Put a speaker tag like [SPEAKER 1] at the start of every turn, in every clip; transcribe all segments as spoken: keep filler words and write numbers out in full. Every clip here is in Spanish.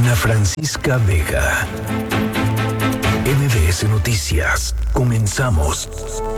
[SPEAKER 1] Ana Francisca Vega. M B S Noticias. Comenzamos.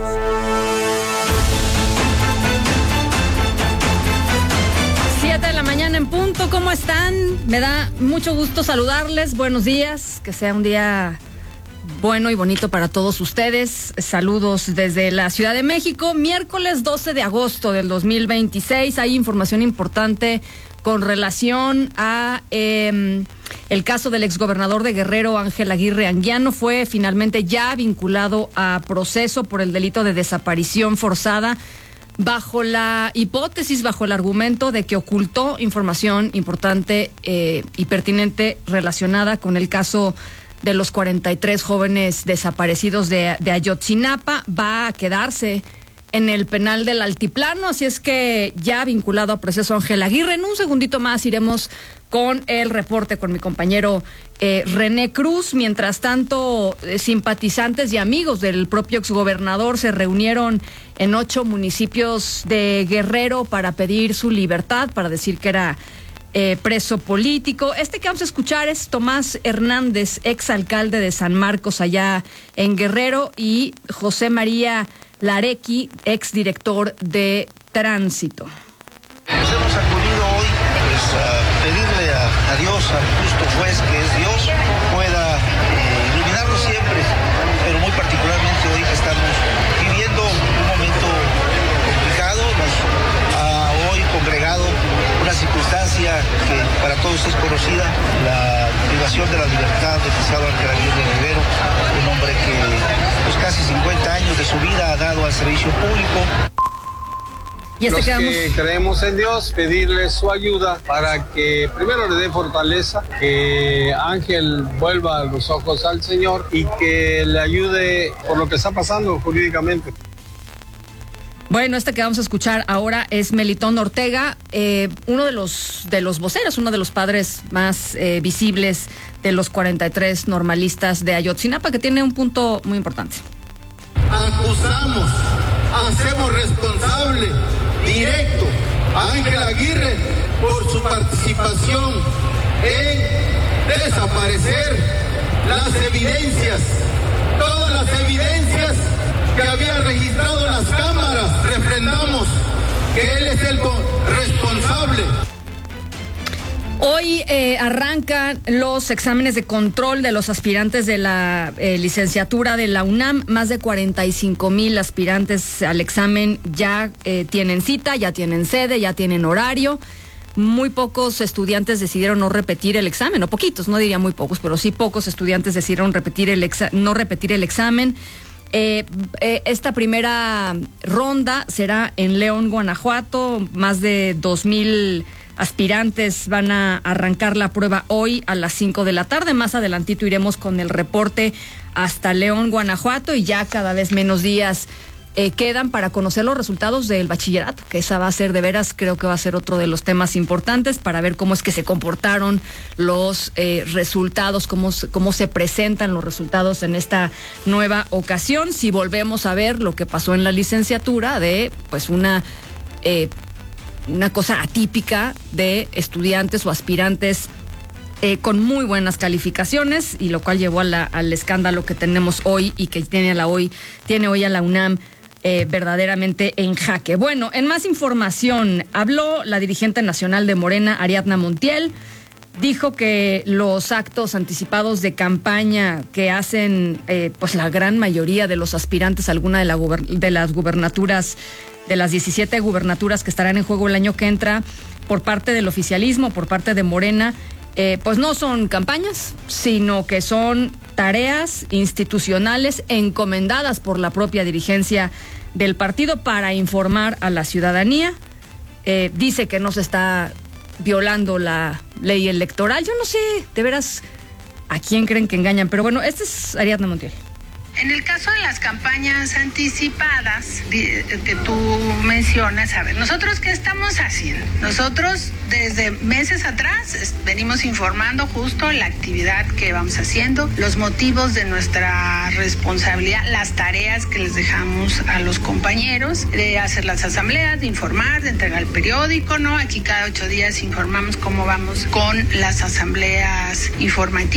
[SPEAKER 2] Siete de la mañana en punto. ¿Cómo están? Me da mucho gusto saludarles. Buenos días. Que sea un día bueno y bonito para todos ustedes. Saludos desde la Ciudad de México. Miércoles doce de agosto del dos mil veintiséis. Hay información importante con relación a eh, el caso del exgobernador de Guerrero, Ángel Aguirre Anguiano. Fue finalmente ya vinculado a proceso por el delito de desaparición forzada, bajo la hipótesis, bajo el argumento de que ocultó información importante eh, y pertinente relacionada con el caso de los cuarenta y tres jóvenes desaparecidos de, de Ayotzinapa. Va a quedarse en el penal del Altiplano, así es que ya vinculado a proceso Ángel Aguirre. En un segundito más iremos con el reporte con mi compañero eh, René Cruz. Mientras tanto, eh, simpatizantes y amigos del propio exgobernador se reunieron en ocho municipios de Guerrero para pedir su libertad, para decir que era eh, preso político. Este que vamos a escuchar es Tomás Hernández, exalcalde de San Marcos allá en Guerrero, y José María Larequi, exdirector de Tránsito.
[SPEAKER 3] Nos hemos acudido hoy pues, a pedirle a, a Dios, al justo juez que es Dios, pueda eh, iluminarnos siempre, pero muy particularmente hoy que estamos viviendo un momento complicado. Nos ha hoy congregado una circunstancia que para todos es conocida, la privación de la libertad del licenciado Ángel Aguirre Rivero, un hombre que pues, casi cincuenta años de su vida ha dado al servicio público.
[SPEAKER 2] Y este
[SPEAKER 4] Los
[SPEAKER 2] que, vamos...
[SPEAKER 4] que creemos en Dios, pedirle su ayuda para que primero le dé fortaleza, que Ángel vuelva los ojos al Señor y que le ayude por lo que está pasando jurídicamente.
[SPEAKER 2] Bueno, este que vamos a escuchar ahora es Melitón Ortega, eh, uno de los de los voceros, uno de los padres más eh, visibles de los cuarenta y tres normalistas de Ayotzinapa, que tiene un punto muy importante.
[SPEAKER 5] Acusamos, hacemos responsable directo a Ángel Aguirre por su participación en desaparecer las evidencias, todas las evidencias que había registrado las cámaras. Refrendamos que él es el responsable.
[SPEAKER 2] Hoy eh, arrancan los exámenes de control de los aspirantes de la eh, licenciatura de la UNAM. Más de cuarenta y cinco mil aspirantes al examen ya eh, tienen cita, ya tienen sede, ya tienen horario. Muy pocos estudiantes decidieron no repetir el examen, o poquitos, no diría muy pocos, pero sí pocos estudiantes decidieron repetir el exa- no repetir el examen. Eh, eh, esta primera ronda será en León, Guanajuato. Más de dos mil aspirantes van a arrancar la prueba hoy a las cinco de la tarde. Más adelantito iremos con el reporte hasta León, Guanajuato, y ya cada vez menos días eh, quedan para conocer los resultados del bachillerato, que esa va a ser de veras, creo que va a ser otro de los temas importantes para ver cómo es que se comportaron los eh, resultados, cómo, cómo se presentan los resultados en esta nueva ocasión. Si volvemos a ver lo que pasó en la licenciatura de pues una eh, una cosa atípica de estudiantes o aspirantes eh, con muy buenas calificaciones, y lo cual llevó a la, al escándalo que tenemos hoy y que tiene, a la hoy, tiene hoy a la UNAM eh, verdaderamente en jaque. Bueno, en más información, habló la dirigente nacional de Morena, Ariadna Montiel. Dijo que los actos anticipados de campaña que hacen eh, pues la gran mayoría de los aspirantes a alguna de, la guber- de las gubernaturas, de las diecisiete gubernaturas que estarán en juego el año que entra, por parte del oficialismo, por parte de Morena, eh, pues no son campañas, sino que son tareas institucionales encomendadas por la propia dirigencia del partido para informar a la ciudadanía. Eh, dice que no se está violando la ley electoral. Yo no sé, de veras, a quién creen que engañan, pero bueno, este es Ariadna Montiel.
[SPEAKER 6] En el caso de las campañas anticipadas que tú mencionas, a ver, ¿nosotros qué estamos haciendo? Nosotros desde meses atrás venimos informando justo la actividad que vamos haciendo, los motivos de nuestra responsabilidad, las tareas que les dejamos a los compañeros, de hacer las asambleas, de informar, de entregar el periódico, ¿no? Aquí cada ocho días informamos cómo vamos con las asambleas informativas.